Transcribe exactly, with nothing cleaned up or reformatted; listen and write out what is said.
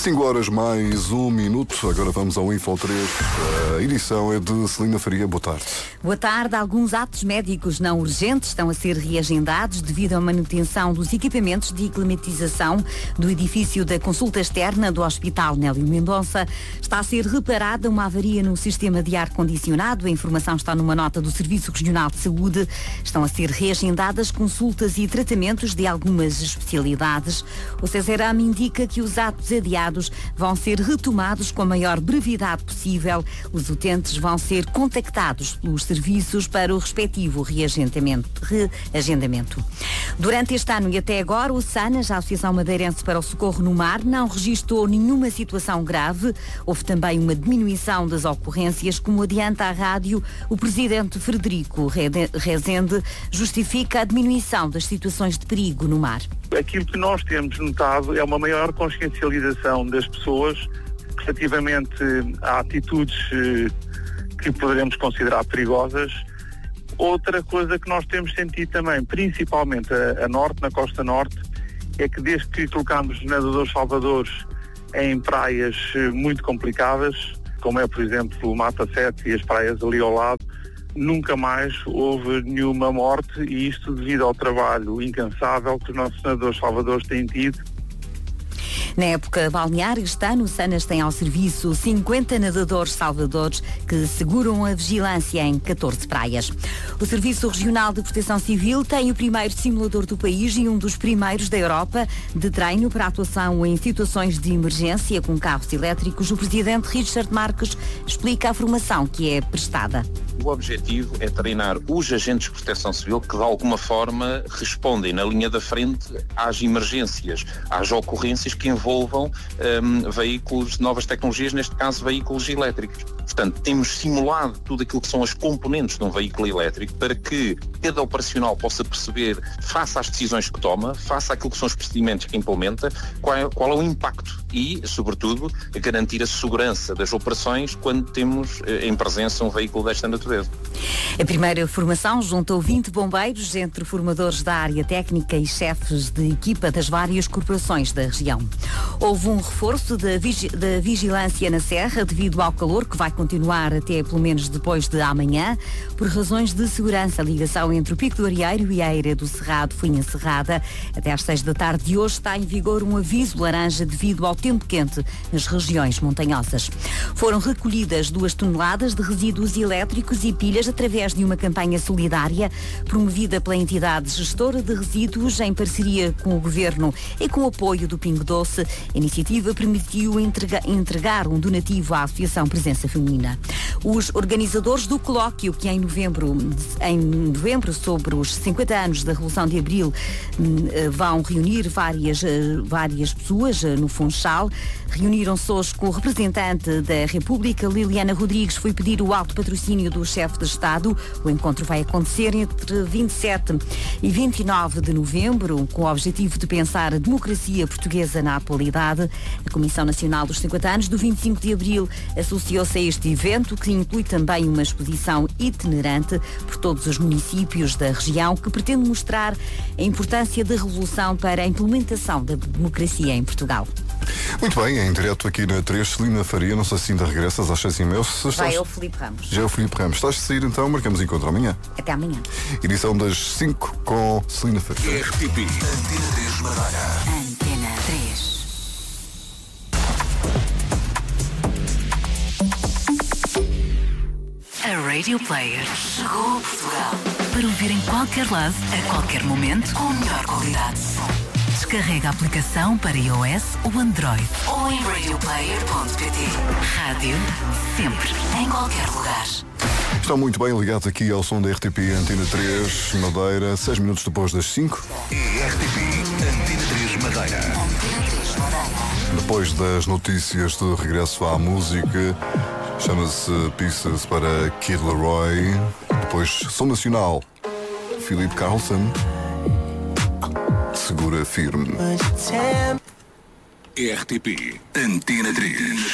cinco horas mais um minuto. Agora vamos ao Info três. A edição é de Celina Faria. Boa tarde. Boa tarde. Alguns atos médicos não urgentes estão a ser reagendados devido à manutenção dos equipamentos de climatização do edifício da consulta externa do Hospital Nélio Mendonça. Está a ser reparada uma avaria no sistema de ar-condicionado. A informação está numa nota do Serviço Regional de Saúde. Estão a ser reagendadas consultas e tratamentos de algumas especialidades. O CESERAM indica que os atos adiados vão ser retomados com a maior brevidade possível. Os utentes vão ser contactados pelos serviços para o respectivo reagendamento. reagendamento. Durante este ano e até agora, o SANAS, a Associação Madeirense para o Socorro no Mar, não registrou nenhuma situação grave. Houve também uma diminuição das ocorrências, como adianta à rádio o presidente Frederico Rezende, justifica a diminuição das situações de perigo no mar. Aquilo que nós temos notado é uma maior consciencialização das pessoas relativamente a atitudes que poderemos considerar perigosas. Outra coisa que nós temos sentido também, principalmente a, a norte, na costa norte, é que desde que colocamos nadadores salvadores em praias muito complicadas, como é, por exemplo, o Mata Sete e as praias ali ao lado, nunca mais houve nenhuma morte, e isto devido ao trabalho incansável que os nossos nadadores salvadores têm tido. Na época balnear, este ano o SANAS tem ao serviço cinquenta nadadores salvadores que seguram a vigilância em catorze praias. O Serviço Regional de Proteção Civil tem o primeiro simulador do país e um dos primeiros da Europa de treino para atuação em situações de emergência com carros elétricos. O presidente Richard Marques explica a formação que é prestada. O objetivo é treinar os agentes de proteção civil que de alguma forma respondem na linha da frente às emergências, às ocorrências que envolvam um, veículos de novas tecnologias, neste caso veículos elétricos. Portanto, temos simulado tudo aquilo que são as componentes de um veículo elétrico para que cada operacional possa perceber, face às decisões que toma, face àquilo que são os procedimentos que implementa, qual é, qual é o impacto e, sobretudo, garantir a segurança das operações quando temos em presença um veículo desta natureza. A primeira formação juntou vinte bombeiros, entre formadores da área técnica e chefes de equipa das várias corporações da região. Houve um reforço da, vigi- da vigilância na Serra devido ao calor que vai continuar até pelo menos depois de amanhã. Por razões de segurança, a ligação entre o Pico do Arieiro e a Eira do Cerrado foi encerrada. Até às seis da tarde de hoje está em vigor um aviso laranja devido ao tempo quente nas regiões montanhosas. Foram recolhidas duas toneladas de resíduos elétricos e pilhas através de uma campanha solidária promovida pela entidade gestora de resíduos em parceria com o Governo e com o apoio do Pingo Doce. A iniciativa permitiu entrega, entregar um donativo à Associação Presença Feminina. Os organizadores do colóquio, que em novembro, em novembro sobre os cinquenta anos da Revolução de Abril, vão reunir várias, várias pessoas no Funchal. Reuniram-se hoje com o representante da República, Liliana Rodrigues, foi pedir o alto patrocínio do chefe de Estado. O encontro vai acontecer entre vinte e sete e vinte e nove de novembro, com o objetivo de pensar a democracia portuguesa na atualidade. A Comissão Nacional dos cinquenta anos do vinte e cinco de Abril associou-se a este evento, que inclui também uma exposição itinerante por todos os municípios da região, que pretende mostrar a importância da Revolução para a implementação da democracia em Portugal. Muito bem, em direto aqui na três, Celina Faria, não sei se ainda regressas às seis e meia. Estás... Vai o Filipe Ramos. Já é o Filipe Ramos. Estás de sair então, marcamos encontro amanhã. Até amanhã. Edição das cinco com Celina Faria. R T P Antena três Madeira. Antena três. A Radio Player chegou a Portugal para ouvir em qualquer lado, a qualquer momento, com a melhor qualidade. Descarrega a aplicação para iOS ou Android ou em radio player ponto pt. Rádio sempre, em qualquer lugar. Estão muito bem ligados aqui ao som da R T P Antena três Madeira, seis minutos depois das cinco. R T P Antena três Madeira. Depois das notícias de regresso à música, chama-se Pieces para Kid Laroi. Depois, som nacional, Philip Carlson. Segura firme. R T P Antena três.